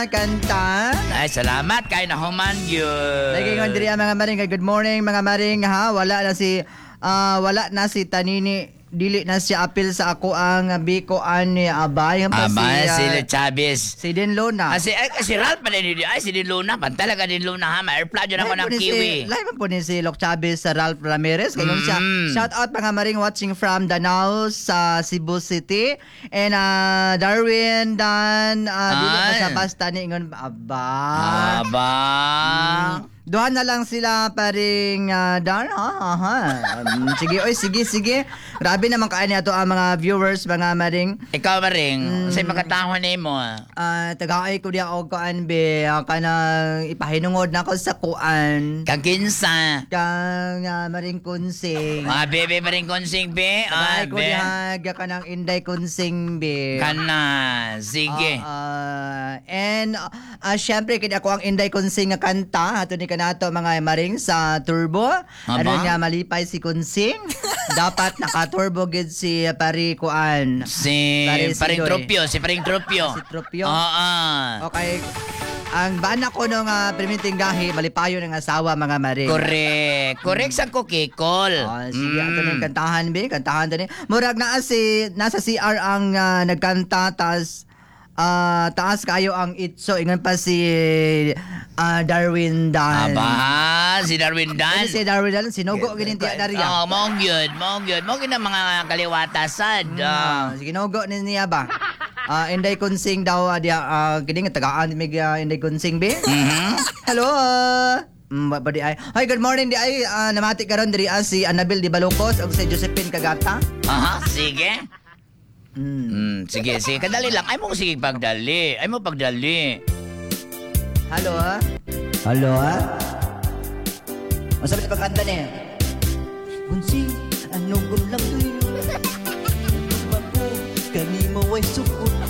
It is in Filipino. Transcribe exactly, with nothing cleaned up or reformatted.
nga kanta. Ay, salamat kay nahuman yun. Lagi nga diri ang mga maring. Good morning mga maring ha. Wala na si ah, wala na si Tanini. Dili na siya apil sa ako ang biko ani abay pa si Aba, ah, si Chavez. si Din Luna. Ah, si, ay, si Ralph man din. Ay, si Din Luna. Pantalaga Din Luna ha. Ma-airplane dyan ako ng kiwi. Live po ni si Lok Chavez sa Ralph Ramirez. Kaya siya, Mm. shout out mga maring watching from Danao sa Cebu City. And uh, Darwin, Dan, uh, dili pa Ay. sa basta ni ingon, aba. Aba. Duha na lang sila paring uh, Dan. Ha, ha, ha. Um, sige, oy, sige, sige. Grabe naman kaan ato ang mga viewers, mga maring. Ikaw maring. Mm. Sa'yo makatahon ni mo. Uh, tagaay ko diya og kuan be, uh, kanang ipahinungod na ko sa kuan. Kang kinsa. Kang uh, maring kunsing. Mga bebe maring konsing be. Ah, Tagay ko be. diha ka ng Inday kunsing be. Kana. Sige. Ah, ah, and uh, syempre kini ako ang Inday kunsing nga kanta ato ni kanato mga maring sa turbo. Ano Aba? nga malipay si kunsing. Dapat naka-turbo gid si uh, pari kuan. Si Pare si paring Doy. tropyo. Si paring tropyo. Si Tropyo? Oo. Okay. Ang bana ko nung uh, primiting gahi malipayo ng asawa mga maring. Correct. Correct sa kukikol. Ah, sige, Mm. ato na yung kantahan, be. Kantahan din. Murag na si, nasa C R ang ah, nagkanta, tas ah, taas kayo ang itso. Ingan pa si ah, Darwin Dan. Aba, si Darwin Dan. Ano si Darwin Dan? Sinugo gininti na riya. Oo, mong yun, mong yun. Mong yun ang mga kaliwatasan. Ah, sige, nugo ni niya ba? Ah, Inday Kunsing daw, uh, dia, uh, kining tagaan mig uh, Inday Kunsing, be. Mhm. Hello. Mm, ba, ba di ay. Hi, good morning di ay. Ah, namati karon diri ah, si Annabel Di Balocos ug si Josephine Kagata. Aha, sige. Mm. Mm, sige, sige. Kadali lang. Ay mo sige pagdali. Ay mo pagdali. Hello, ha? Hello, ha? Masabi pagkanta niya. Kunsing, anong gulang tuyo? Kani mo ay sukod